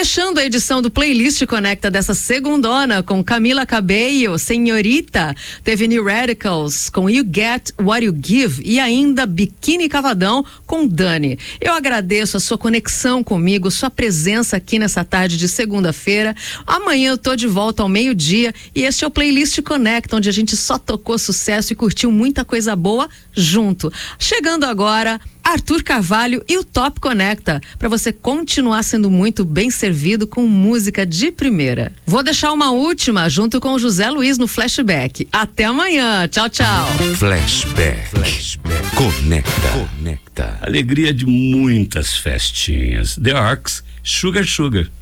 fechando a edição do Playlist Conecta dessa segundona com Camila Cabello, Senhorita, teve New Radicals com You Get What You Give e ainda Biquíni Cavadão com Dani. Eu agradeço a sua conexão comigo, sua presença aqui nessa tarde de segunda-feira. Amanhã eu tô de volta ao meio-dia e este é o Playlist Conecta, onde a gente só tocou sucesso e curtiu muita coisa boa junto. Chegando agora, Arthur Carvalho e o Top Conecta, para você continuar sendo muito bem servido com música de primeira. Vou deixar uma última junto com o José Luiz no Flashback. Até amanhã. Tchau, tchau. Flashback. Conecta. Alegria de muitas festinhas. The Arcs, Sugar Sugar.